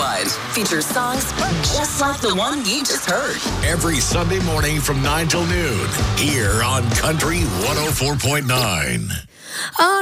Countrywide features songs just like the one you just heard. Every Sunday morning from 9 till noon, here on Country 104.9.